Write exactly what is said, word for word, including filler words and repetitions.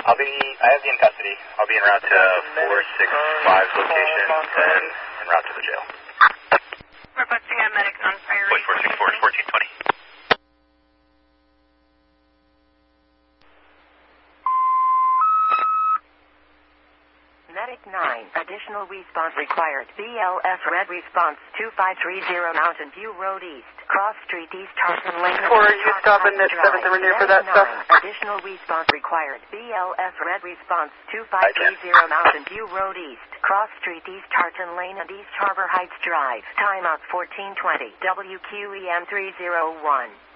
I'll be, I have you in custody. I'll be en route to four six five's location and en route to the jail. Requesting a medic on priority. four six four, fourteen twenty. Medic nine, additional response required. B L S Red Response two five three zero Mountain View Road East, Cross Street East, Tarleton Lane. Or are you stopping at seventh Avenue for that stuff? Additional response required. B L S Red Response two five three zero Mountain View Road East, Cross Street East, Tarleton Lane and East Harbor Heights Drive. Timeout fourteen twenty. W Q E M three zero one.